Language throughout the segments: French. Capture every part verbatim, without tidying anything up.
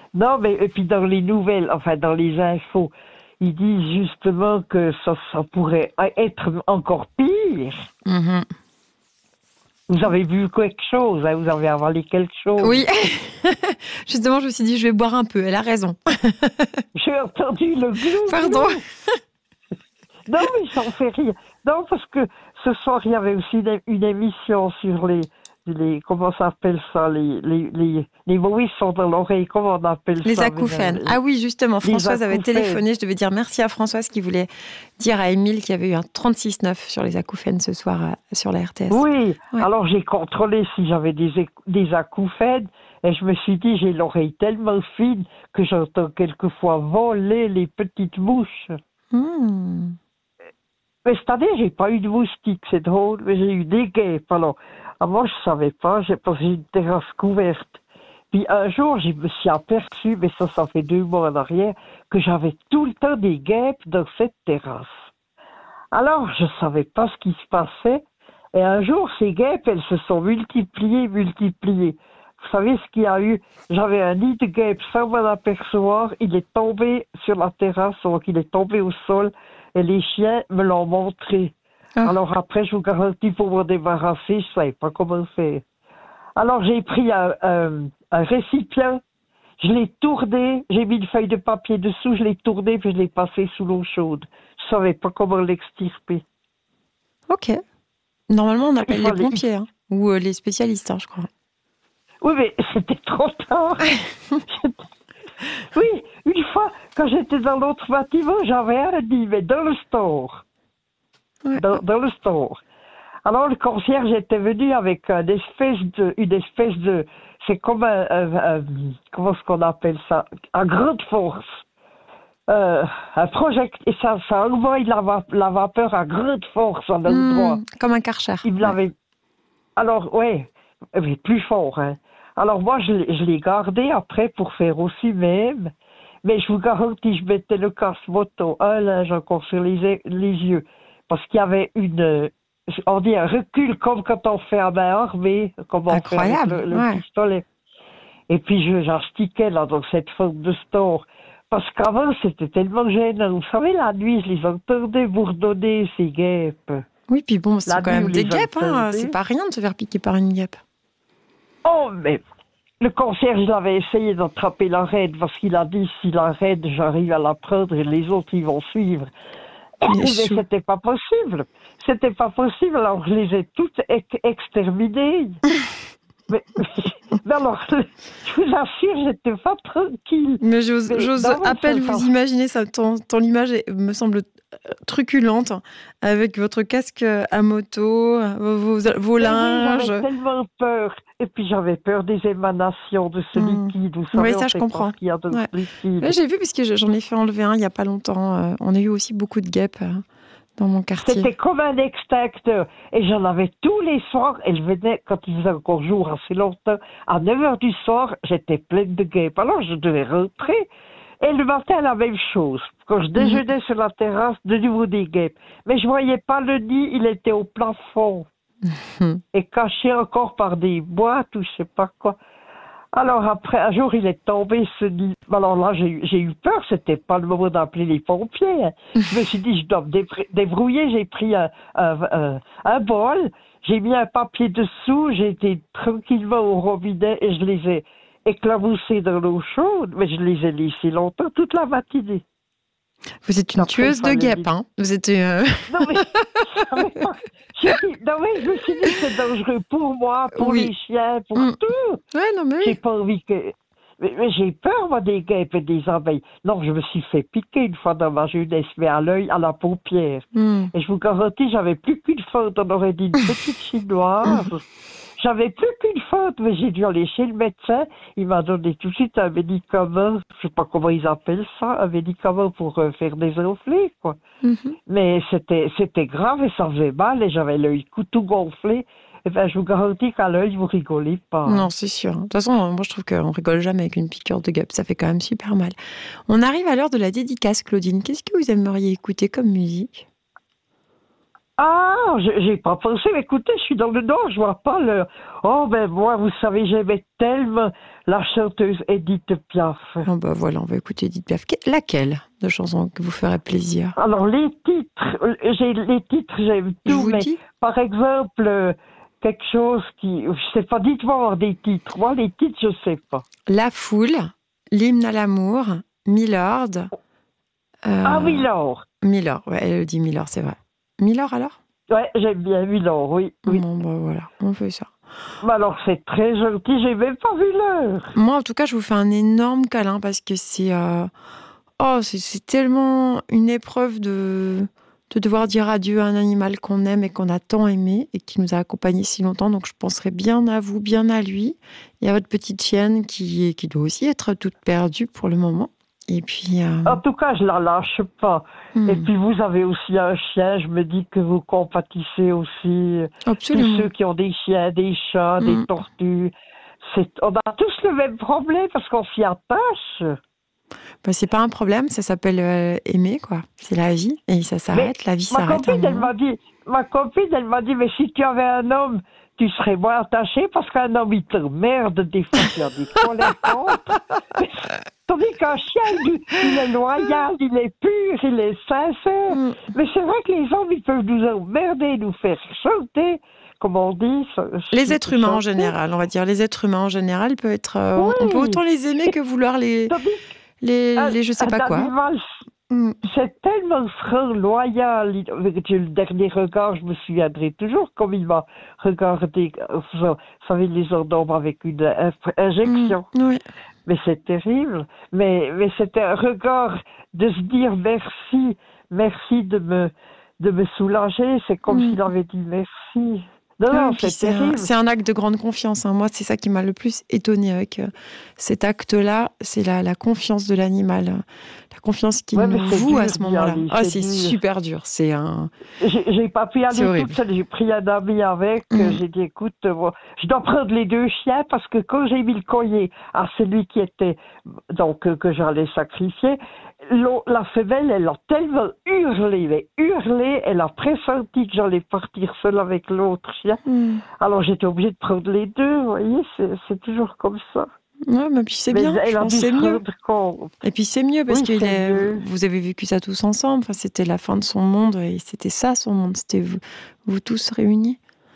Non, mais et puis dans les nouvelles, enfin dans les infos, ils disent justement que ça, ça pourrait être encore pire. Mm-hmm. Vous avez vu quelque chose, hein, vous avez avalé quelque chose. Oui, justement, je me suis dit, je vais boire un peu. Elle a raison. J'ai entendu le glou. Pardon. Non, mais ça en fait rien. Non, parce que ce soir, il y avait aussi une, une émission sur les, les comment ça s'appelle ça, les, les, les, les moissons dans l'oreille, comment on appelle les ça? Les acouphènes. Ah oui, justement, Françoise avait téléphoné. Je devais dire merci à Françoise qui voulait dire à Émile qu'il y avait eu un trente-six neuf sur les acouphènes ce soir à, sur la R T S. Oui, ouais. Alors j'ai contrôlé si j'avais des, des acouphènes et je me suis dit, j'ai l'oreille tellement fine que j'entends quelquefois voler les petites mouches. Mmh. Mais cette année, j'ai pas eu de moustiques, c'est drôle, mais j'ai eu des guêpes. Alors, avant, je savais pas, j'ai passé une terrasse couverte. Puis un jour, je me suis aperçu, mais ça, ça fait deux mois en arrière, que j'avais tout le temps des guêpes dans cette terrasse. Alors, je savais pas ce qui se passait. Et un jour, ces guêpes, elles se sont multipliées, multipliées. Vous savez ce qu'il y a eu? J'avais un nid de guêpes sans m'en apercevoir. Il est tombé sur la terrasse, donc il est tombé au sol. Et les chiens me l'ont montré. Oh. Alors après, je vous garantis, pour m'en débarrasser, je ne savais pas comment faire. Alors j'ai pris un, un, un récipient, je l'ai tourné, j'ai mis une feuille de papier dessous, je l'ai tourné, puis je l'ai passé sous l'eau chaude. Je ne savais pas comment l'extirper. Ok. Normalement, on appelle les pompiers, hein, ou euh, les spécialistes, hein, je crois. Oui, mais c'était trop tard. Oui, une fois, quand j'étais dans l'autre bâtiment, j'avais un nid, mais dans le store. Ouais. Dans, dans le store. Alors, le concierge était venu avec une espèce de, une espèce de, c'est comme un, un, un comment est-ce qu'on appelle ça? À grande force. Euh, un project, et ça, ça envoie la, va, la vapeur à grande force à l'endroit. Mmh, comme un Karcher. Il l'avait. Ouais. Alors, ouais, mais plus fort, hein. Alors moi, je, je l'ai gardé après pour faire aussi même. Mais je vous garantis, je mettais le casse-moto, un linge encore sur les, les yeux. Parce qu'il y avait une, on dit un recul comme quand on fait à main armée, comme on Incroyable, fait avec le, le ouais. pistolet. Et puis je, j'astiquais là dans cette forme de store. Parce qu'avant, c'était tellement gênant. Vous savez, la nuit, je les entendais bourdonner, ces guêpes. Oui, puis bon, c'est la quand même des guêpes, hein. C'est pas rien de se faire piquer par une guêpe. Oh, mais le concierge l'avait essayé d'attraper la reine parce qu'il a dit si la reine, j'arrive à la prendre et les autres, ils vont suivre. Mais c'était pas possible. C'était pas possible. Alors, je les ai toutes ex- exterminées. mais, mais alors, je vous assure, j'étais pas tranquille. Mais j'ose, mais j'ose à peine vous imaginer ça. Ton, ton image est, me semble truculente, avec votre casque à moto, vos, vos linges. J'avais tellement peur. Et puis j'avais peur des émanations de ce mmh. liquide. Vous savez, oui, ça je comprends. Qu'il y a de ouais. liquide. Ouais, j'ai vu, parce que j'en ai fait enlever un il n'y a pas longtemps. Euh, on a eu aussi beaucoup de guêpes euh, dans mon quartier. C'était comme un extincteur. Et j'en avais tous les soirs. Elle venait, quand il faisait encore jour assez longtemps, à neuf heures du soir, j'étais pleine de guêpes. Alors je devais rentrer. Et le matin, la même chose. Quand je déjeunais mmh. sur la terrasse, de nouveau des guêpes. Mais je voyais pas le nid, il était au plafond. Mmh. Et caché encore par des boîtes ou je sais pas quoi. Alors après, un jour, il est tombé ce nid. Alors là, j'ai eu, j'ai eu peur, c'était pas le moment d'appeler les pompiers. Hein. Je me suis dit, je dois me débrouiller. J'ai pris un, un, un, un bol, j'ai mis un papier dessous, j'ai été tranquillement au robinet et je les ai éclaboussés dans l'eau chaude, mais je les ai laissés longtemps, toute la matinée. Vous êtes une Après, tueuse de guêpes, hein. Vous êtes... Euh... Non, mais, non, mais je me suis dit que c'est dangereux pour moi, pour oui. les chiens, pour mmh. tout. Ouais, non, mais... J'ai pas envie que... Mais, mais j'ai peur, moi, des guêpes et des abeilles. Non, je me suis fait piquer une fois dans ma jeunesse, mais à l'œil, à la paupière. Mmh. Et je vous garantis, j'avais plus qu'une faute. On aurait dit une petite chinoise. J'avais plus qu'une faute, mais j'ai dû aller chez le médecin. Il m'a donné tout de suite un médicament, je sais pas comment ils appellent ça, un médicament pour euh, faire des enflées, quoi. Mm-hmm. Mais c'était, c'était grave et ça faisait mal et j'avais l'œil tout gonflé. Et ben, je vous garantis qu'à l'œil, vous rigolez pas. Non, c'est sûr. De toute façon, moi, je trouve qu'on rigole jamais avec une piqûre de guêpe. Ça fait quand même super mal. On arrive à l'heure de la dédicace, Claudine. Qu'est-ce que vous aimeriez écouter comme musique ? Ah, je- j'ai pas pensé, mais écoutez, je suis dans le Nord, je vois pas le... Oh, ben moi, vous savez, j'aimais tellement la chanteuse Edith Piaf. Oh bah voilà, on va écouter Edith Piaf. Que- Laquelle de chanson que vous ferait plaisir? Alors, les titres, euh, j'ai les titres, j'aime Je tout, vous mais dis, par exemple, euh, quelque chose qui... Je sais pas, dites-moi des titres. Moi, les titres, je sais pas. La Foule, L'hymne à l'amour, Milord. Ah, Euh, Milord. Milord, ouais, elle dit Milord, c'est vrai. Milord alors? Ouais, j'aime bien Milord, oui, oui. Bon bah voilà, on fait ça. Mais alors, c'est très gentil, j'ai même pas vu l'heure. Moi en tout cas, je vous fais un énorme câlin parce que c'est... euh, Oh, c'est c'est tellement une épreuve de, de devoir dire adieu à un animal qu'on aime et qu'on a tant aimé et qui nous a accompagnés si longtemps. Donc, je penserai bien à vous, bien à lui et à votre petite chienne qui, qui doit aussi être toute perdue pour le moment. Et puis... euh, En tout cas, je la lâche pas. Et hmm, puis, vous avez aussi un chien. Je me dis que vous compatissez aussi euh, tous absolument. ceux qui ont des chiens, des chats, des Hmm. tortues. C'est, on a tous le même problème parce qu'on s'y attache. Bah, c'est pas un problème, ça s'appelle euh, aimer, quoi. C'est la vie et ça Mais s'arrête, la vie ma s'arrête à un copine, elle moment. m'a dit, ma copine, elle m'a dit, mais si tu avais un homme, tu serais moins attaché parce qu'un homme, il te merde des fois, tu as des colères contre. Tandis qu'un chien, il, il est loyal, il est pur, il est sincère. Hmm. Mais c'est vrai que les hommes, ils peuvent nous emmerder, nous faire chanter, comme on dit. Les êtres humains en chanter. général, on va dire, les êtres humains en général peuvent être... euh, on- on peut Oui. autant les aimer que vouloir les... Tandis Les, qu'un les je sais un pas quoi. animal, Mm. c'est tellement franc, loyal. Il- avec Le dernier regard, je me souviendrai toujours comme il m'a regardé. euh, Vous savez, les endormir avec une inf- injection. Mm. Oui. Mais c'est terrible. Mais, mais c'était un regard de se dire merci, merci de me, de me soulager. C'est comme Mm. s'il avait dit merci. Non, Ah non, oui, puis c'est c'est un, terrible. c'est un acte de grande confiance, hein. Moi, c'est ça qui m'a le plus étonnée avec euh, cet acte-là. C'est la, la confiance de l'animal. La confiance qu'il Ouais, nous mais c'est voue à dur ce d'y moment-là. aller, Ah, c'est c'est dur. super dur. C'est un... J'ai j'ai pas pu C'est aller horrible. toute seule, j'ai pris un ami avec, Mm. euh, j'ai dit écoute, euh, moi, je dois prendre les deux chiens parce que quand j'ai mis le collier à celui qui était, donc euh, que j'allais sacrifier, l'au- la femelle, elle a tellement hurlé, mais hurlé, elle a pressenti que j'allais partir seule avec l'autre chien. Mm. Alors j'étais obligée de prendre les deux, vous voyez, c'est c'est toujours comme ça. Ouais, mais puis c'est Mais bien. elle Je a pense dû que c'est se mieux. rendre compte. Et puis c'est mieux parce Oui, que c'est mieux. vous avez vécu ça tous ensemble. Enfin, c'était la fin de son monde et c'était ça son monde. C'était vous, vous tous réunis.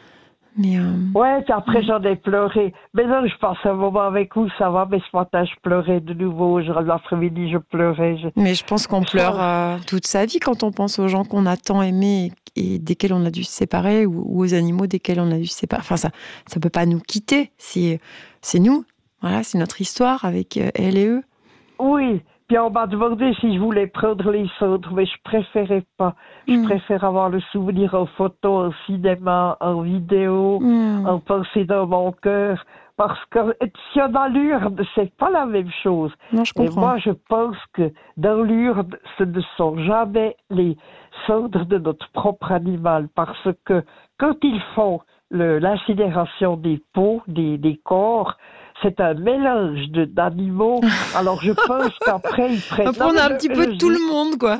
Mais euh, Ouais, puis après Mm. j'en ai pleuré. Mais non, je passe un moment avec vous, ça va, mais ce matin je pleurais de nouveau. Je- L'après-midi je pleurais. Je... Mais je pense qu'on Je pleure pense- euh, toute sa vie quand on pense aux gens qu'on a tant aimés et, et desquels on a dû se séparer ou, ou aux animaux desquels on a dû se séparer. Enfin, ça ça peut pas nous quitter. C'est c'est nous. Voilà, c'est notre histoire avec euh, elle et eux. Oui, puis on m'a demandé si je voulais prendre les cendres, mais je préférais pas. Je Mm. préfère avoir le souvenir en photo, en cinéma, en vidéo, Mm. en pensée dans mon cœur. Parce que si on a l'urne, c'est pas la même chose. Non, je Et comprends. moi, je pense que dans l'urne, ce ne sont jamais les cendres de notre propre animal. Parce que quand ils font le- l'incinération des peaux, des, des corps, c'est un mélange de- d'animaux. Alors je pense qu'après, ils prennent... Après, Non, on mais a un je- petit peu je- de tout le monde, quoi.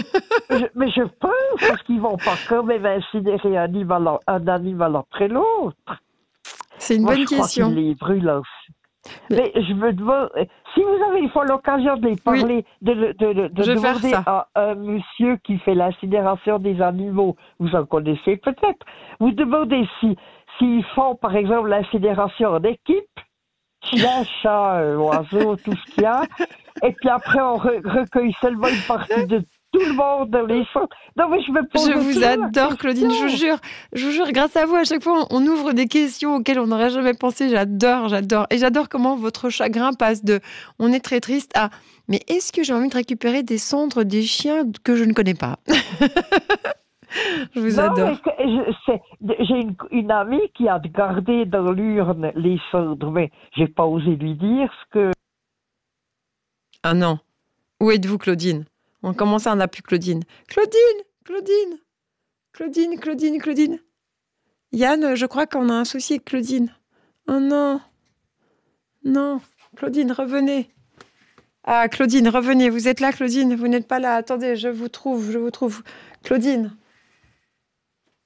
je- mais je pense parce qu'ils vont pas quand même incinérer un animal, en- un animal après l'autre. C'est une Moi, bonne je crois question. qu'ils les brûlent aussi. Mais- Mais je me demande, si vous avez une fois l'occasion de les Oui. parler, de, de, de, de Je vais faire demander ça. à un monsieur qui fait l'incinération des animaux, vous en connaissez peut-être, vous demandez si s'ils font par exemple l'incinération en équipe, chien, chat, euh, oiseau, tout ce qu'il y a, et puis après on re- recueille seulement une partie de tout le monde dans les champs. Non mais je me pose Je vous toujours la adore, Claudine, je vous question. jure. Je vous jure, grâce à vous, à chaque fois, on ouvre des questions auxquelles on n'aurait jamais pensé. J'adore, j'adore. Et j'adore comment votre chagrin passe de « on est très triste » à « mais est-ce que j'ai envie de récupérer des cendres des chiens que je ne connais pas ?» Je vous Non, adore. mais que- je- c'est- j'ai une, une amie qui a gardé dans l'urne les cendres, mais j'ai pas osé lui dire ce que... Ah non. Où êtes-vous, Claudine? On commence à on n'a plus Claudine. Claudine, Claudine, Claudine, Claudine, Claudine. Yann, je crois qu'on a un souci avec Claudine. Oh non. Non. Claudine, revenez. Ah, Claudine, revenez. Vous êtes là, Claudine? Vous n'êtes pas là. Attendez, je vous trouve, je vous trouve. Claudine.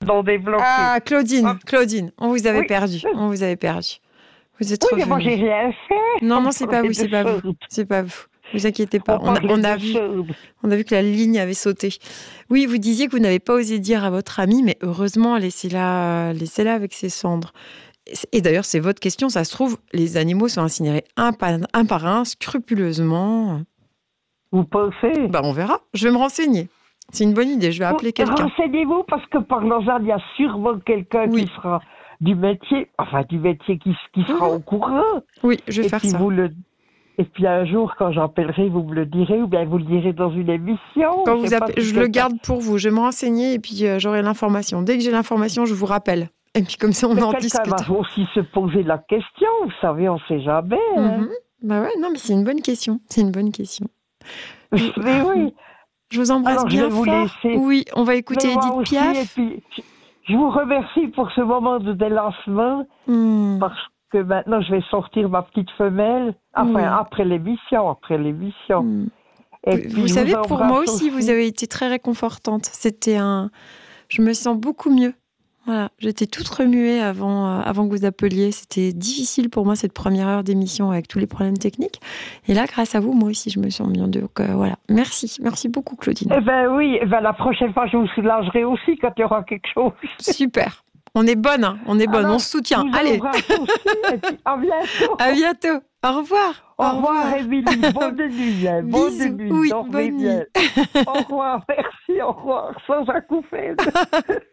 non débloqué. Ah, Claudine, Ah. Claudine, on vous avait Oui. perdu. On vous avait perdu. Vous êtes Oui, mais moi, revenue. j'ai rien fait. Non, On non, c'est pas parlait vous, c'est de pas vous. choses. C'est pas vous. Vous inquiétez pas. On On a, parlait on a de vu, choses. on a vu que la ligne avait sauté. Oui, vous disiez que vous n'avez pas osé dire à votre amie, mais heureusement, laissez-la, laissez-la avec ses cendres. Et et d'ailleurs, c'est votre question. Ça se trouve, les animaux sont incinérés un par un, par un scrupuleusement. Vous pensez? Bah, on verra. Je vais me renseigner. C'est une bonne idée. Je vais appeler quelqu'un. Renseignez-vous, parce que par Lausanne, il y a sûrement quelqu'un Oui. qui sera du métier, enfin du métier qui, qui sera Mhm. au courant. Oui, je vais Et faire puis ça. vous le Et puis un jour, quand j'appellerai, vous me le direz, ou bien vous le direz dans une émission. Quand je vous sais pas appelez, si je c'est le ça. garde pour vous. Je vais me renseigner et puis euh, j'aurai l'information. Dès que j'ai l'information, je vous rappelle. Et puis comme ça, on Mais en quelqu'un discute. va aussi se poser la question, vous savez, on ne sait jamais. hein. Mhm. Bah ouais, non, mais c'est une bonne question. C'est une bonne question. Je- Mais oui, Je vous embrasse alors je bien vais vous fort. laisser. Oui, on va écouter Mais moi Edith aussi, Piaf. et puis je- je vous remercie pour ce moment de délancement, Hmm. parce que maintenant je vais sortir ma petite femelle, enfin Oui. après l'émission, après l'émission. Hmm. Et Vous, puis vous je savez, pour embrasse moi aussi, vous avez été très réconfortante. C'était un. Je me sens beaucoup mieux. Voilà, j'étais toute remuée avant, euh, avant que vous appeliez. C'était difficile pour moi cette première heure d'émission avec tous les problèmes techniques. Et là, grâce à vous, moi aussi, je me sens mieux. Donc euh, voilà, merci, merci beaucoup, Claudine. Eh ben oui, eh ben la prochaine fois je vous soulagerai aussi quand il y aura quelque chose. Super. On est bonne, hein, on est bonne, Alors, on se soutient. je vous Allez, embrasse aussi, et puis à bientôt. à bientôt. Au revoir. Au revoir, Émilie. Bonne nuit. hein. Bonne Bisous. nuit. Oui, Dormez bonne nuit. bien. Au revoir. Merci. Au revoir. Sans acouphènes.